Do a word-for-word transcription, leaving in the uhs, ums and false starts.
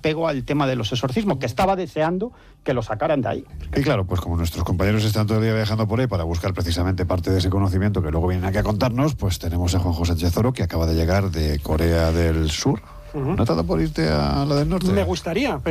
apego al tema de los exorcismos, que estaba deseando que lo sacaran de ahí. Y claro, pues como nuestros compañeros están todo el día viajando por ahí para buscar precisamente parte de ese conocimiento que luego vienen aquí a contarnos, pues tenemos a Juanjo Sánchez Oro, que acaba de llegar de Corea del Sur. Uh-huh. ¿No te ha dado por irte a la del norte? Me gustaría, pero